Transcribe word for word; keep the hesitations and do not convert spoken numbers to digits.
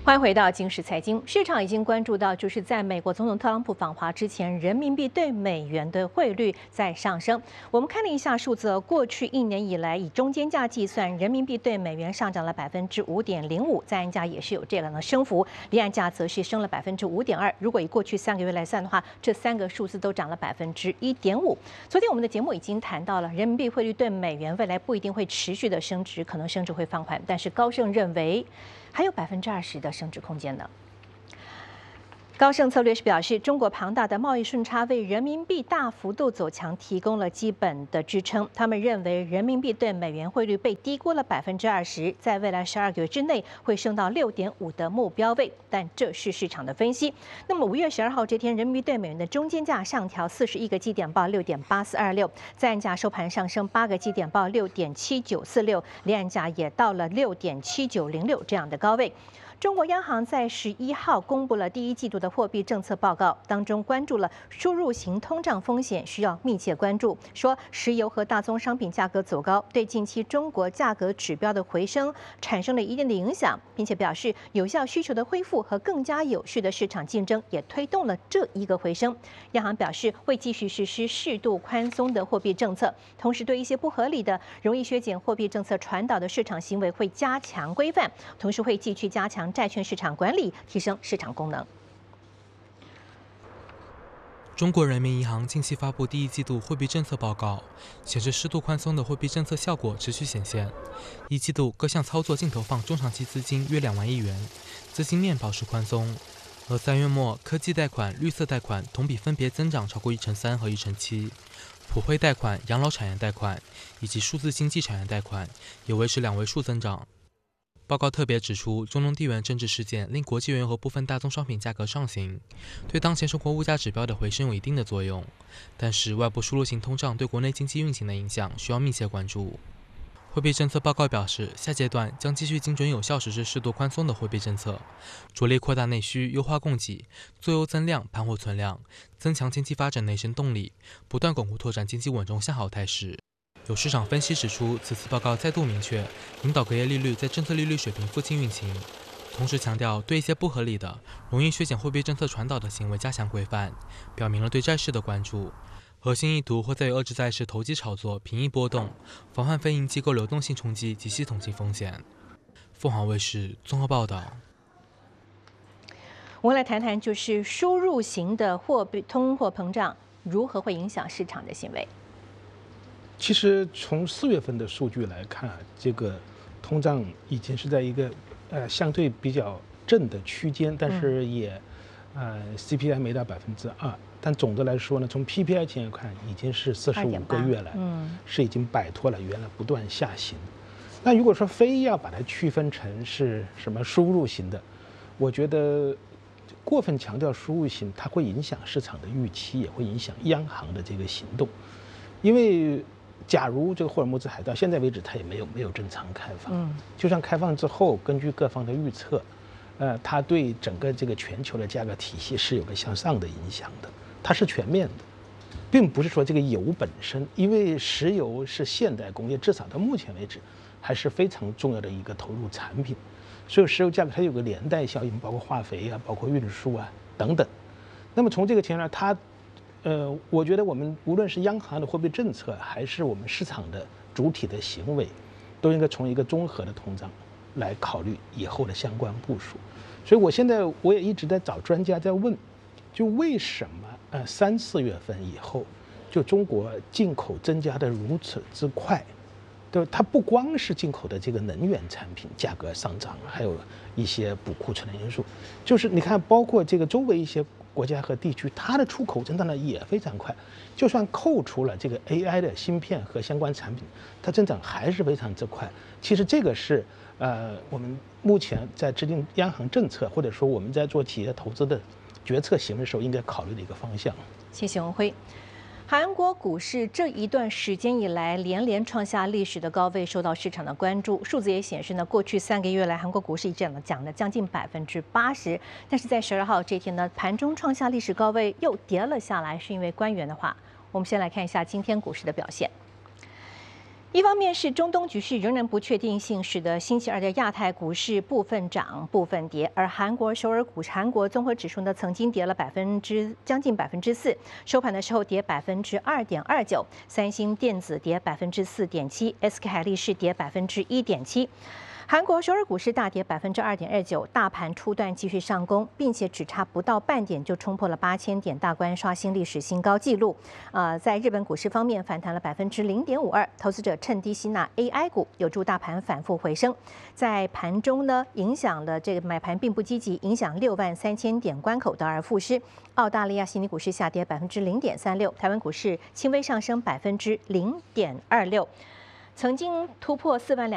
欢迎回到今时财经。市场已经关注到，就是在美国总统特朗普访华之前，人民币对美元的汇率在上升。我们看了一下数字，过去一年以来，以中间价计算，人民币对美元上涨了百分之五点零五，在岸价也是有这样的升幅，离岸价则是升了百分之五点二。如果以过去三个月来算的话，这三个数字都涨了百分之一点五。昨天我们的节目已经谈到了，人民币汇率对美元未来不一定会持续的升值，可能升值会放缓，但是高盛认为还有百分之二十的升值空间呢。高盛策略师表示，中国庞大的贸易顺差为人民币大幅度走强提供了基本的支撑。他们认为，人民币对美元汇率被低估了百分之二十，在未来十二个月之内会升到六点五的目标位，但这是市场的分析。那么五月十二号这天，人民币对美元的中间价上调四十一个基点，报六点八四二六，在岸价收盘上升八个基点，报六点七九四六，离岸价也到了六点七九零六这样的高位。中国央行在十一号公布了第一季度的货币政策报告，当中关注了输入型通胀风险，需要密切关注。说石油和大宗商品价格走高，对近期中国价格指标的回升产生了一定的影响，并且表示有效需求的恢复和更加有序的市场竞争也推动了这一个回升。央行表示会继续实施适度宽松的货币政策，同时对一些不合理的、容易削减货币政策传导的市场行为会加强规范，同时会继续加强债券市场管理，提升市场功能。 中国人民银行近期发布第一季度货币政策报告，显示适度宽松的货币政策效果持续显现。一季度各项操作净投放中长期资金约两万亿元，资金面保持宽松。而三月末，科技贷款、绿色贷款同比分别增长超过一成三和一成七，普惠贷款、养老产业贷款以及数字经济产业贷款也维持两位数增长。报告特别指出，中东地缘政治事件令国际原油和部分大宗商品价格上行，对当前生活物价指标的回升有一定的作用。但是，外部输入型通胀对国内经济运行的影响需要密切关注。货币政策报告表示，下阶段将继续精准有效实施适度宽松的货币政策，着力扩大内需、优化供给、做优增量、盘活存量，增强经济发展内生动力，不断巩固拓展经济稳中向好态势。有市场分析指出，此次报告再度明确，引导隔夜利率在政策利率水平附近运行，同时强调对一些不合理的、容易削减货币政策传导的行为加强规范，表明了对债市的关注。核心意图会在于遏制债市投机炒作、平抑波动，防范非银机构流动性冲击及系统性风险。凤凰卫视综合报道。 我们来谈谈，就是输入型的货币通货膨胀如何会影响市场的行为。 其实从四月份的数据来看，这个通胀已经是在一个呃相对比较正的区间，但是也、嗯、呃 C P I 没到百分之二，但总的来说呢，从 P P I 前看已经是四十五个月来，嗯，是已经摆脱了原来不断下行。那如果说非要把它区分成是什么输入型的，我觉得过分强调输入型，它会影响市场的预期，也会影响央行的这个行动，因为假如这个霍尔木兹海到现在为止它也没有没有正常开放，嗯，就算开放之后，根据各方的预测，呃，它对整个这个全球的价格体系是有个向上的影响的，它是全面的，并不是说这个油本身，因为石油是现代工业至少到目前为止还是非常重要的一个投入产品，所以石油价格它有个连带效应，包括化肥啊，包括运输啊等等。那么从这个情况下，它呃，我觉得我们无论是央行的货币政策，还是我们市场的主体的行为，都应该从一个综合的通胀来考虑以后的相关部署。所以我现在我也一直在找专家在问，就为什么呃三四月份以后，就中国进口增加的如此之快？对，它不光是进口的这个能源产品价格上涨，还有一些补库存的因素，就是你看，包括这个周围一些国家和地区，它的出口增长的也非常快，就算扣除了这个 A I 的芯片和相关产品，它增长还是非常之快。其实这个是呃我们目前在制定央行政策，或者说我们在做企业投资的决策行为的时候应该考虑的一个方向。 谢谢文辉。韩国股市这一段时间以来连连创下历史的高位，受到市场的关注。数字也显示呢，过去三个月来，韩国股市涨了涨了将近百分之八十。但是在十二号这天呢，盘中创下历史高位，又跌了下来，是因为官员的话。我们先来看一下今天股市的表现。 一方面是中东局势仍然不确定性，使得星期二的亚太股市部分涨部分跌，而韩国首尔股韩国综合指数呢曾经跌了百分之将近百分之四，收盘的时候跌百分之二点二九，三星电子跌百分之四点七 ，S K 海力士跌百分之一点七。韩国首尔股市大跌百分之二点二九，大盘初段继续上攻，并且只差不到半点就冲破了八千点大关，刷新历史新高纪录。呃，在日本股市方面反弹了百分之零点五二，投资者趁低吸纳 A I 股，有助大盘反复回升。在盘中呢，影响了这个买盘并不积极，影响六万三千点关口得而复失。澳大利亚悉尼股市下跌百分之零点三六，台湾股市轻微上升百分之零点二六，曾经突破四万两。